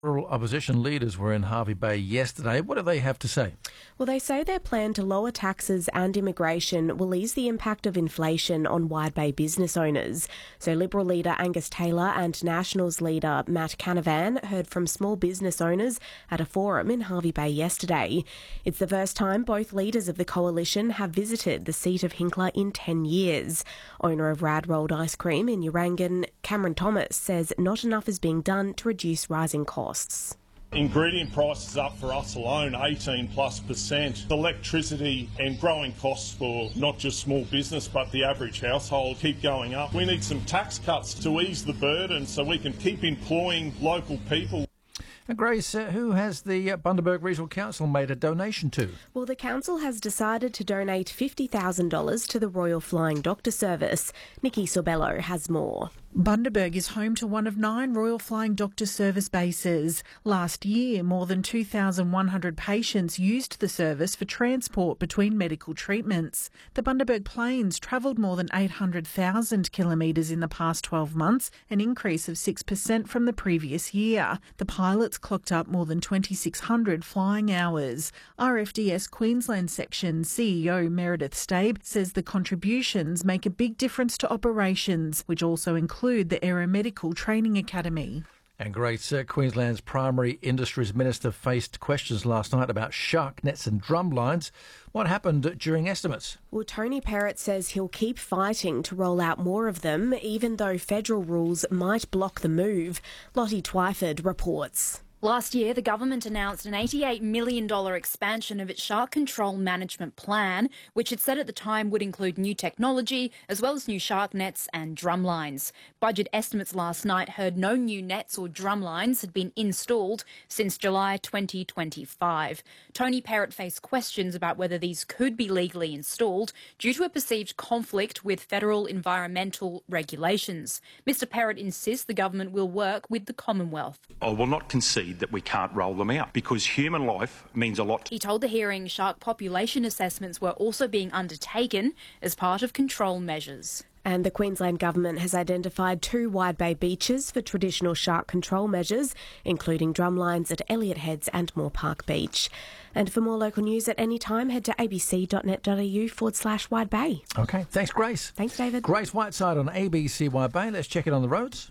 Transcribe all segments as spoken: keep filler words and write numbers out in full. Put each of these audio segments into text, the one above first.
Rural opposition leaders were in Hervey Bay yesterday. What do they have to say? Well, they say their plan to lower taxes and immigration will ease the impact of inflation on Wide Bay business owners. So Liberal leader Angus Taylor and Nationals leader Matt Canavan heard from small business owners at a forum in Hervey Bay yesterday. It's the first time both leaders of the coalition have visited the seat of Hinkler in ten years. Owner of Rad Rolled Ice Cream in Urangan, Cameron Thomas, says not enough is being done to reduce rising costs. Ingredient prices up for us alone eighteen plus percent. Electricity and growing costs for not just small business but the average household keep going up. We need some tax cuts to ease the burden so we can keep employing local people. And Grace, uh, who has the uh, Bundaberg Regional Council made a donation to? Well, the council has decided to donate fifty thousand dollars to the Royal Flying Doctor Service. Nikki Sorbello has more. Bundaberg is home to one of nine Royal Flying Doctor Service bases. Last year, more than two thousand one hundred patients used the service for transport between medical treatments. The Bundaberg planes travelled more than eight hundred thousand kilometres in the past twelve months, an increase of six percent from the previous year. The pilots clocked up more than twenty-six hundred flying hours. R F D S Queensland Section C E O Meredith Stabe says the contributions make a big difference to operations, which also include the Aeromedical Training Academy. And Grace, uh, Queensland's Primary Industries Minister faced questions last night about shark nets and drum lines. What happened during estimates? Well, Tony Perrott says he'll keep fighting to roll out more of them, even though federal rules might block the move. Lottie Twyford reports. Last year, the government announced an eighty-eight million dollars expansion of its shark control management plan, which it said at the time would include new technology, as well as new shark nets and drum lines. Budget estimates last night heard no new nets or drum lines had been installed since July twenty twenty-five. Tony Perrott faced questions about whether these could be legally installed due to a perceived conflict with federal environmental regulations. Mister Perrott insists the government will work with the Commonwealth. I will not concede that we can't roll them out because human life means a lot. He told the hearing shark population assessments were also being undertaken as part of control measures. And the Queensland Government has identified two Wide Bay beaches for traditional shark control measures, including drumlines at Elliott Heads and Moore Park Beach. And for more local news at any time, head to abc.net.au forward slash Wide Bay. OK, thanks, Grace. Thanks, David. Grace Whiteside on A B C Wide Bay. Let's check it on the roads.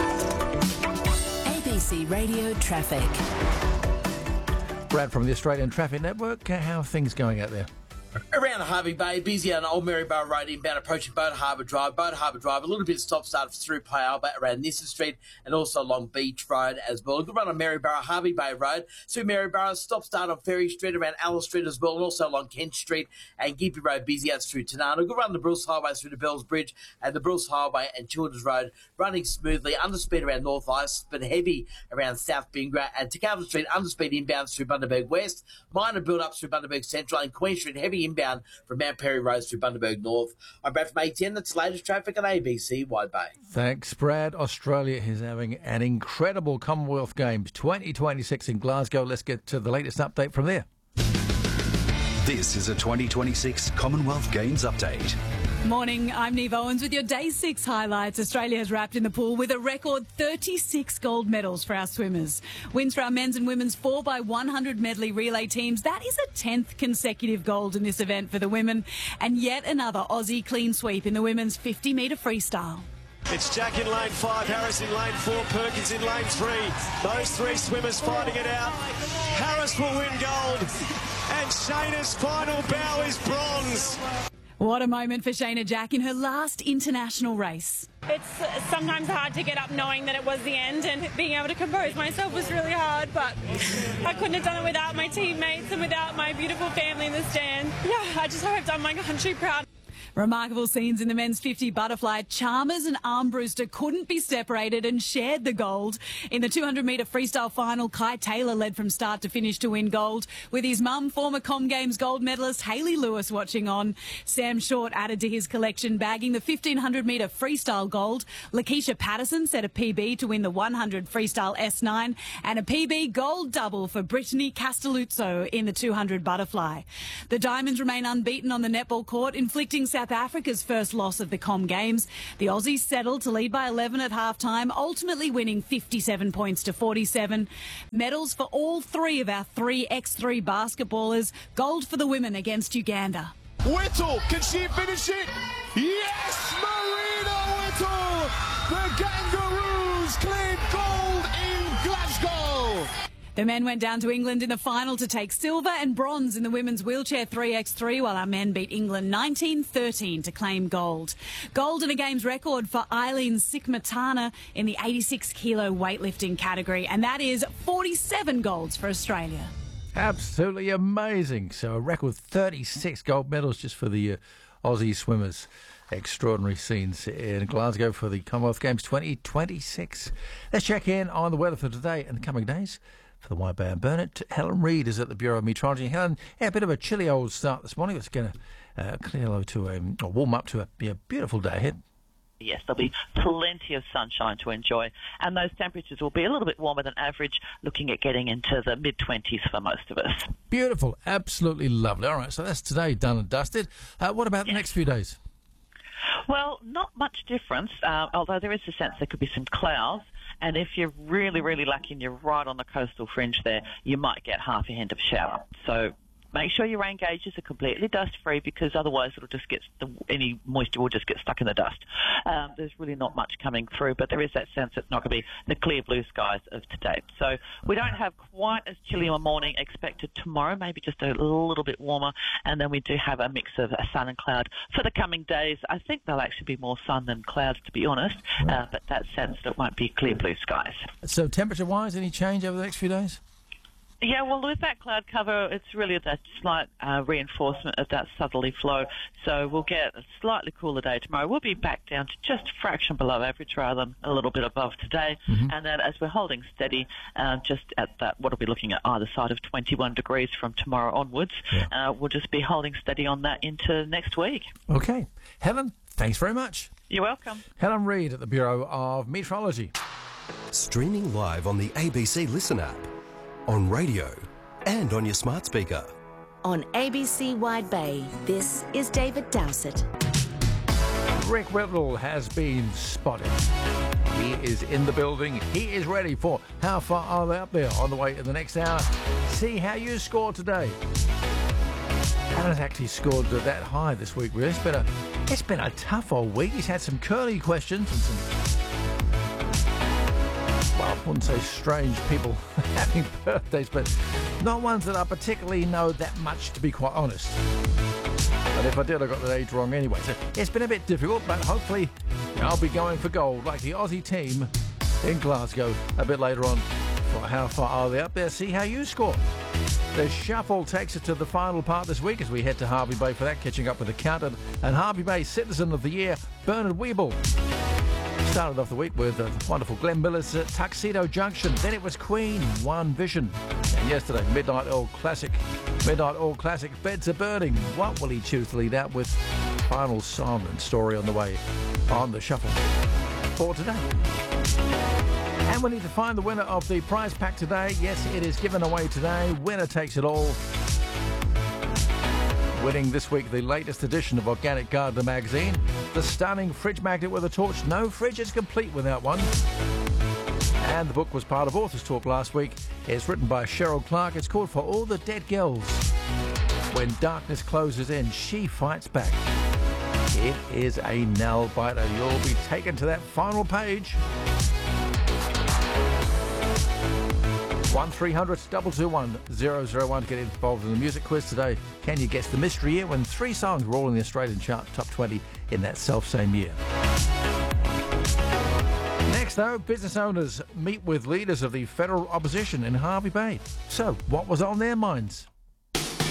A B C Radio Traffic. Brad from the Australian Traffic Network. How are things going out there? Around Hervey Bay, busy on Old Maryborough Road inbound, approaching Boat Harbour Drive. Boat Harbour Drive, a little bit stop-start through Pialba around Nissen Street and also along Beach Road as well. A good run on Maryborough, Hervey Bay Road. Through Maryborough, stop-start on Ferry Street around Alice Street as well, and also along Kent Street and Gympie Road, busy out through Tanana. A good run on the Bruce Highway through the Bells Bridge and the Bruce Highway and Childers Road, running smoothly. Underspeed around North Ice, but heavy around South Bingra. And to Calvin Street, underspeed inbound through Bundaberg West. Minor build-ups through Bundaberg Central and Queen Street, heavy inbound from Mount Perry Road through Bundaberg North. I'm Brad from A ten. That's the latest traffic on A B C Wide Bay. Thanks, Brad. Australia is having an incredible Commonwealth Games twenty twenty-six in Glasgow. Let's get to the latest update from there. This is a twenty twenty-six Commonwealth Games update. Morning, I'm Neve Owens with your Day six highlights. Australia has wrapped in the pool with a record thirty-six gold medals for our swimmers. Wins for our men's and women's four by one hundred medley relay teams. That is a tenth consecutive gold in this event for the women. And yet another Aussie clean sweep in the women's fifty metre freestyle. It's Jack in lane five, Harris in lane four, Perkins in lane three. Those three swimmers fighting it out. Harris will win gold. And Shayna's final bow is bronze. What a moment for Shayna Jack in her last international race. It's sometimes hard to get up knowing that it was the end, and being able to compose myself was really hard, but I couldn't have done it without my teammates and without my beautiful family in the stand. Yeah, I just hope I've done my country proud. Remarkable scenes in the men's fifty butterfly. Chalmers and Armbruster couldn't be separated and shared the gold. In the two hundred metre freestyle final, Kai Taylor led from start to finish to win gold, with his mum, former Com Games gold medalist Hayley Lewis, watching on. Sam Short added to his collection, bagging the fifteen hundred metre freestyle gold. Lakeisha Patterson set a P B to win the one hundred freestyle S nine, and a P B gold double for Brittany Castelluzzo in the two hundred butterfly. The Diamonds remain unbeaten on the netball court, inflicting South South Africa's first loss of the Com Games. The Aussies settled to lead by eleven at half-time, ultimately winning fifty-seven points to forty-seven. Medals for all three of our three X three basketballers. Gold for the women against Uganda. Whittle, can she finish it? Yes, Marina Whittle! The Kangaroos claim gold in Glasgow! The men went down to England in the final to take silver and bronze in the women's wheelchair three by three, while our men beat England nineteen thirteen to claim gold. Gold and a games record for Eileen Sikmatana in the eighty-six kilo weightlifting category, and that is forty-seven golds for Australia. Absolutely amazing. So a record thirty-six gold medals just for the uh, Aussie swimmers. Extraordinary scenes in Glasgow for the Commonwealth Games twenty twenty-six. Let's check in on the weather for today and the coming days. For the White Bay and Burnett, Helen Reid is at the Bureau of Meteorology. Helen, yeah, a bit of a chilly old start this morning. It's going to uh, clear over to a, or warm up to a, be a beautiful day ahead. Yes, there'll be plenty of sunshine to enjoy, and those temperatures will be a little bit warmer than average, looking at getting into the mid-twenties for most of us. Beautiful, absolutely lovely. All right, so that's today done and dusted. Uh, what about yes. the next few days? Well, not much difference, uh, although there is a sense there could be some clouds. And if you're really, really lucky and you're right on the coastal fringe there, you might get half a hint of shower. So make sure your rain gauges are completely dust-free, because otherwise it'll just get the, any moisture will just get stuck in the dust. Um, there's really not much coming through, but there is that sense it's not going to be the clear blue skies of today. So we don't have quite as chilly a morning expected tomorrow, maybe just a little bit warmer, and then we do have a mix of sun and cloud for the coming days. I think there'll actually be more sun than clouds, to be honest, uh, but that sense that it won't be clear blue skies. So temperature-wise, any change over the next few days? Yeah, well, with that cloud cover, it's really that slight uh, reinforcement of that southerly flow. So we'll get a slightly cooler day tomorrow. We'll be back down to just a fraction below average rather than a little bit above today. Mm-hmm. And then as we're holding steady, uh, just at that, what are we looking at either side of twenty-one degrees from tomorrow onwards, yeah. uh, we'll just be holding steady on that into next week. Okay. Helen, thanks very much. You're welcome. Helen Reid at the Bureau of Meteorology. Streaming live on the A B C Listen app, on radio and on your smart speaker. On A B C Wide Bay, this is David Dowsett. Rick Whittle has been spotted. He is in the building. He is ready for How Far Are They Up There on the way in the next hour. See how you scored today. Haven't actually scored that high this week, really. It's been a, it's been a tough old week. He's had some curly questions and some, well, I wouldn't say strange people having birthdays, but not ones that I particularly know that much, to be quite honest. But if I did, I got the age wrong anyway. So it's been a bit difficult, but hopefully I'll be going for gold, like the Aussie team in Glasgow a bit later on. For How Far Are They Up There? See how you score. The shuffle takes us to the final part this week as we head to Hervey Bay for that, catching up with accountant and Hervey Bay Citizen of the Year, Bernard Weeble. Started off the week with the wonderful Glenn Miller's uh, Tuxedo Junction. Then it was Queen, One Vision. And yesterday, Midnight Oil Classic. Midnight Oil Classic, Beds Are Burning. What will he choose to lead out with? Final song and story on the way on the shuffle for today. And we need to find the winner of the prize pack today. Yes, it is given away today. Winner takes it all. Winning this week the latest edition of Organic Gardener magazine, the stunning fridge magnet with a torch. No fridge is complete without one. And the book was part of Authors Talk last week. It's written by Cheryl Clark. It's called For All the Dead Girls. When darkness closes in, she fights back. It is a nail biter. You'll be taken to that final page. one three hundred, two two one, zero zero one to get involved in the music quiz today. Can you guess the mystery year when three songs were all in the Australian chart top twenty in that self-same year? Next, though, business owners meet with leaders of the federal opposition in Hervey Bay. So, what was on their minds?